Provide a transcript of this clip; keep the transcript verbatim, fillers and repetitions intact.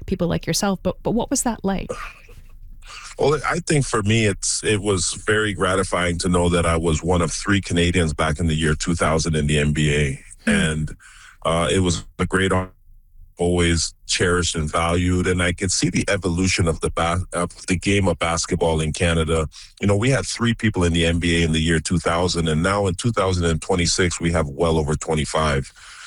people like yourself. But but what was that like? Well, I think for me, it's it was very gratifying to know that I was one of three Canadians back in the year two thousand in the N B A. Hmm. And uh, it was a great honor, always cherished and valued. And I could see the evolution of the ba- of the game of basketball in Canada. You know, we had three people in the N B A in the year two thousand, and now in two thousand twenty-six, we have well over twenty-five.